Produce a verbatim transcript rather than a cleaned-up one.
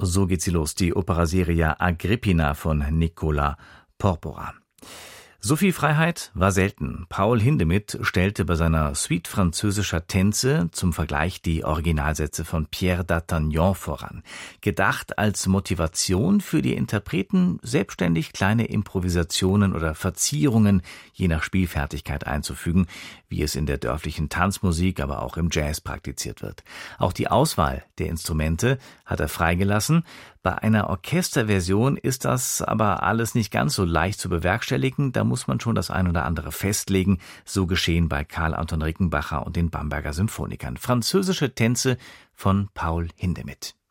So geht sie los, die Operaserie Agrippina von Nicola Porpora. So viel Freiheit war selten. Paul Hindemith stellte bei seiner Suite französischer Tänze zum Vergleich die Originalsätze von Pierre d'Artagnan voran. Gedacht als Motivation für die Interpreten, selbstständig kleine Improvisationen oder Verzierungen je nach Spielfertigkeit einzufügen, wie es in der dörflichen Tanzmusik, aber auch im Jazz praktiziert wird. Auch die Auswahl der Instrumente hat er freigelassen. Bei einer Orchesterversion ist das aber alles nicht ganz so leicht zu bewerkstelligen. Da muss man schon das ein oder andere festlegen. So geschehen bei Karl Anton Rickenbacher und den Bamberger Symphonikern. Französische Tänze von Paul Hindemith.